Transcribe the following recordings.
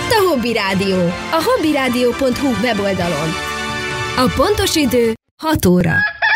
Itt a Hobby Rádió, a hobbyradio.hu weboldalon. A pontos idő 6 óra.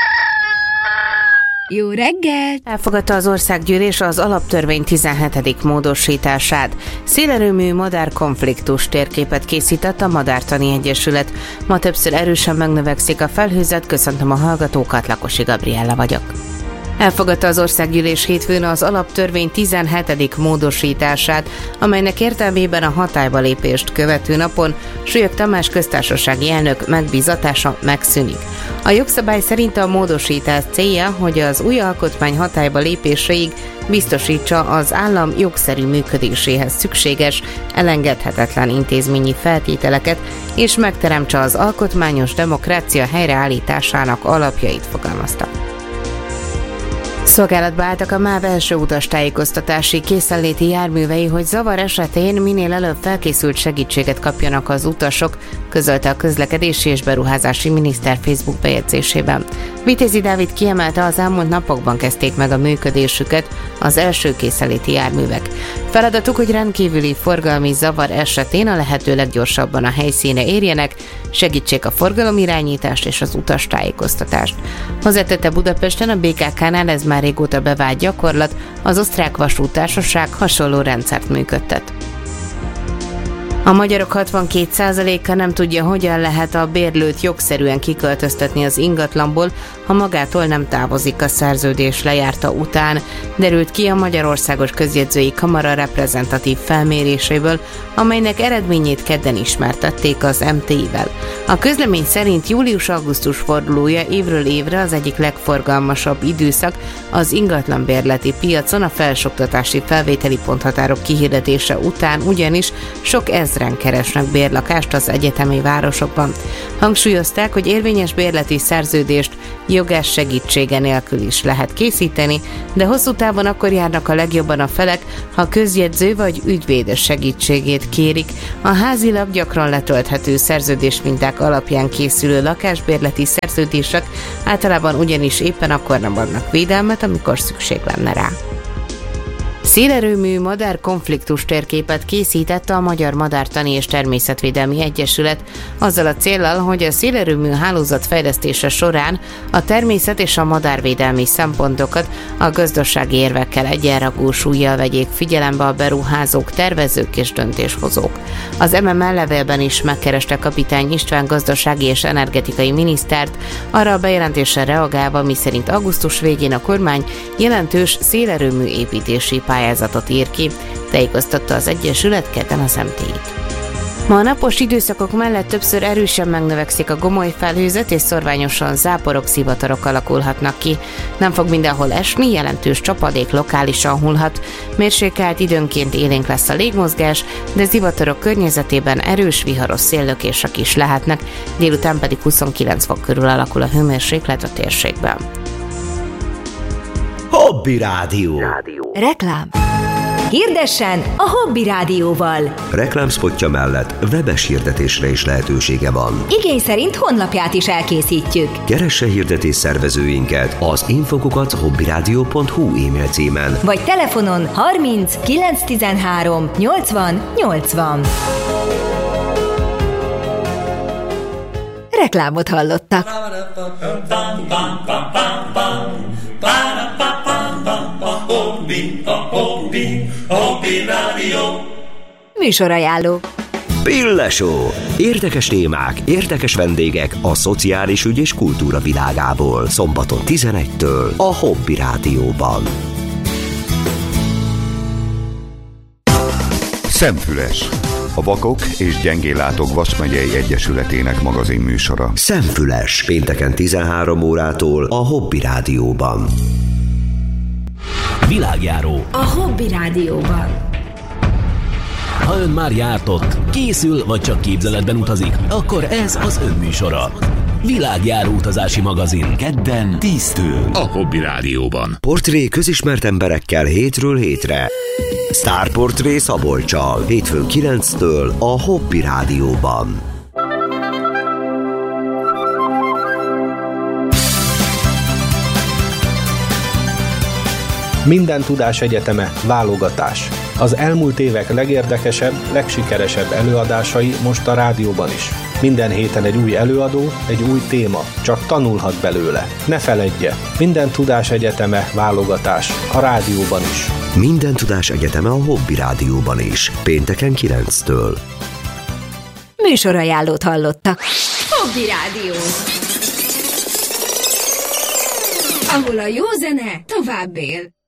Jó reggelt! Elfogadta az Országgyűlés az alaptörvény 17. módosítását. Szélerőmű madárkonfliktus térképet készített a Madártani Egyesület. Ma többször erősen megnövekszik a felhőzet, köszöntöm a hallgatókat, Lakosi Gabriella vagyok. Elfogadta az Országgyűlés hétfőn az alaptörvény 17. módosítását, amelynek értelmében a hatályba lépést követő napon Sülyök Tamás köztársasági elnök megbízatása megszűnik. A jogszabály szerint a módosítás célja, hogy az új alkotmány hatályba lépéséig biztosítsa az állam jogszerű működéséhez szükséges, elengedhetetlen intézményi feltételeket, és megteremtse az alkotmányos demokrácia helyreállításának alapjait, fogalmazta. Szolgálatba álltak a MÁV első utastájékoztatási készenléti járművei, hogy zavar esetén minél előbb felkészült segítséget kapjanak az utasok, közölte a közlekedési és beruházási miniszter Facebook bejegyzésében. Vitézi Dávid kiemelte, az elmúlt napokban kezdték meg a működésüket az első készenléti járművek. Feladatuk, hogy rendkívüli forgalmi zavar esetén a lehető leggyorsabban a helyszínre érjenek, segítsék a forgalomirányítást és az utastájékoztatást. Hozzátette, Budapesten a BKK-nál ez már régóta bevált gyakorlat, az Osztrák Vasúttársaság hasonló rendszert működtet. A magyarok 62%-a nem tudja, hogyan lehet a bérlőt jogszerűen kiköltöztetni az ingatlanból, ha magától nem távozik a szerződés lejárta után, derült ki a Magyarországos Közjegyzői Kamara reprezentatív felméréséből, amelynek eredményét kedden ismertették az MTI-vel. A közlemény szerint július-augusztus fordulója évről évre az egyik legforgalmasabb időszak az ingatlanbérleti piacon a felsőoktatási felvételi ponthatárok kihirdetése után, ugyanis sok ezren keresnek bérlakást az egyetemi városokban. Hangsúlyozták, hogy érvényes bérleti szerződést jogás segítsége nélkül is lehet készíteni, de hosszú távon akkor járnak a legjobban a felek, ha közjegyző vagy ügyvéd segítségét kérik. A házilag gyakran letölthető szerződésminták alapján készülő lakásbérleti szerződések általában ugyanis éppen akkor nem adnak védelmet, amikor szükség lenne rá. Szélerőmű madárkonfliktus térképet készített a Magyar Madártani és Természetvédelmi Egyesület azzal a céllal, hogy a szélerőmű hálózat fejlesztése során a természet és a madárvédelmi szempontokat a gazdasági érvekkel egyenrangú súllyal vegyék figyelembe a beruházók, tervezők és döntéshozók. Az MML levélben is megkereste Kapitány István gazdasági és energetikai minisztert, arra a bejelentésre reagálva, miszerint augusztus végén a kormány jelentős szélerőmű építési pályázatot ír ki, tájékoztatta az Egyesület kedden az MTI-t. Ma a napos időszakok mellett többször erősen megnövekszik a gomoly felhőzet, és szorványosan záporok, zivatarok alakulhatnak ki. Nem fog mindenhol esni, jelentős csapadék lokálisan hullhat. Mérsékelt, időnként élénk lesz a légmozgás, de zivatarok környezetében erős viharos széllökések is lehetnek, délután pedig 29 fok körül alakul a hőmérséklet a térségben. Hobby Rádió. Reklám. Hirdessen a Hobby Rádióval. Reklámszpotja mellett webes hirdetésre is lehetősége van. Igény szerint honlapját is elkészítjük. Keresse hirdetés szervezőinket az info@hobbyradio.hu e-mail címen. Vagy telefonon 30 913 80 80. Reklámot hallottak. Műsorajánló. Pille Show. Érdekes témák, érdekes vendégek a szociális ügy és kultúra világából. Szombaton 11-től a Hobby Rádióban. Szemfüles. A Vakok és Gyengéllátók Vas megyei Egyesületének magazinműsora. Szemfüles. Pénteken 13 órától a Hobby Rádióban. Világjáró. A Hobby Rádióban. Ha ön már járt ott, készül vagy csak képzeletben utazik, akkor ez az ön műsora. Világjáró utazási magazin. Kedden 10-től. A Hobby Rádióban. Portré közismert emberekkel hétről hétre. Sztárportré Szabolccsal. Hétfőn 9-től a Hobby Rádióban. Minden tudás egyeteme. Válogatás. Az elmúlt évek legérdekesebb, legsikeresebb előadásai most a rádióban is. Minden héten egy új előadó, egy új téma, csak tanulhat belőle. Ne feledje, Minden Tudás Egyeteme válogatás, a rádióban is. Minden Tudás Egyeteme a Hobby Rádióban is, pénteken 9-től. Műsorajánlót hallottak. Hobby Rádió. Ahol a jó zene tovább él.